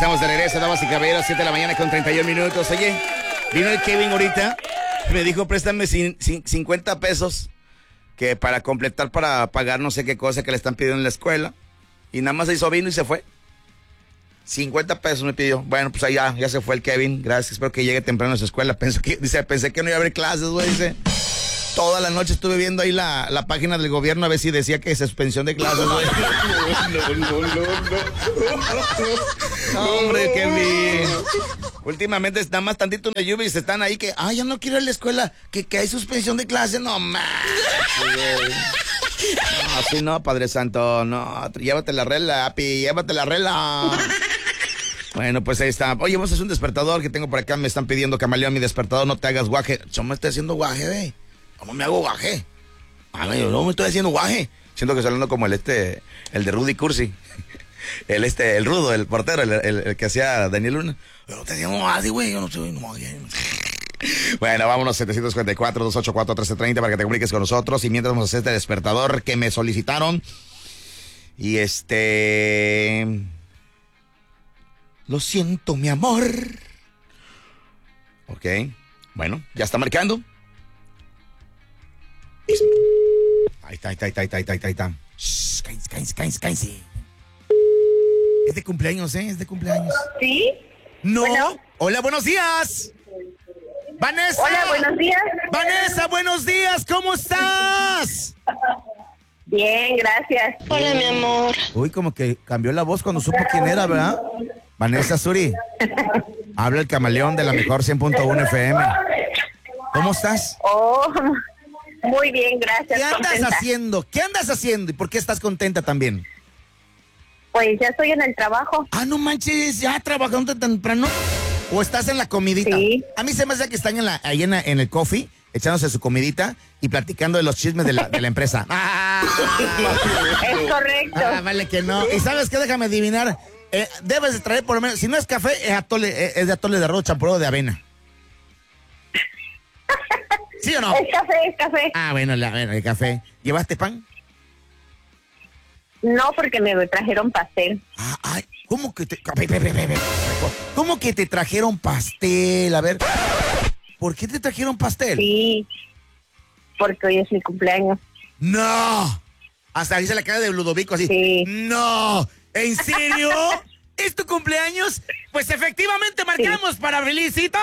Estamos de regreso, damas y caballeros, 7 de la mañana con 31 minutos. Oye, vino el Kevin ahorita, me dijo, préstame 50 pesos que para completar, para pagar no sé qué cosa que le están pidiendo en la escuela. Y nada más se hizo, vino y se fue. 50 pesos me pidió. Bueno, pues ahí ya se fue el Kevin. Gracias, espero que llegue temprano a su escuela. Pensé que no iba a haber clases, güey. Dice, toda la noche estuve viendo ahí la página del gobierno a ver si decía que suspensión de clases, güey. No, hombre, Kevin. Últimamente nada más tantito una lluvia y se están ahí que, ya no quiero ir a la escuela, que hay suspensión de clases. No, man. No, así no, Padre Santo, no, llévate la rela, Api, llévate la rela. Bueno, pues ahí está. Oye, vamos a hacer un despertador que tengo por acá, me están pidiendo, Camaleón, mi despertador, no te hagas guaje. Yo me estoy haciendo guaje, güey. ¿Cómo me hago guaje? Yo no me estoy haciendo guaje. Siento que estoy hablando como el de Rudy Cursi. El rudo, el portero, el que hacía Daniel Luna. Yo no te digo guaje, güey, yo no soy guaje. Bueno, vámonos, 754-284-1330 para que te comuniques con nosotros. Y mientras vamos a hacer este despertador que me solicitaron. Y lo siento, mi amor. Ok, bueno, ya está marcando. Ahí está. Shh, cállense. Es de cumpleaños, es de cumpleaños. ¿Sí? No. Bueno. Hola, buenos días. Vanessa. Hola, buenos días. Vanessa, buenos días, ¿cómo estás? Bien, gracias. Hola, mi amor. Uy, como que cambió la voz cuando supo quién era, ¿verdad? Vanessa Suri. Habla el Camaleón de la mejor 100.1 FM. ¿Cómo estás? Oh, muy bien, gracias. ¿Qué andas contenta. haciendo? ¿Qué andas haciendo? ¿Y por qué estás contenta también? Pues ya estoy en el trabajo. No manches, ya trabajando tan temprano. ¿O estás en la comidita? Sí. A mí se me hace que están ahí en el coffee, echándose su comidita y platicando de los chismes de la empresa. Es correcto. Vale que no. ¿Y sabes qué? Déjame adivinar. Debes de traer por lo menos, si no es café, es de atole de arroz champurrado de avena. ¿Sí o no? Es café. Bueno, el café. ¿Llevaste pan? No, porque me trajeron pastel. ¿Cómo que te... ¿Cómo que te trajeron pastel? A ver, ¿por qué te trajeron pastel? Sí, porque hoy es mi cumpleaños. ¡No! Hasta ahí se la cara de Ludovico así. Sí. ¡No! ¿En serio? ¿Es tu cumpleaños? Pues efectivamente marcamos para felicitar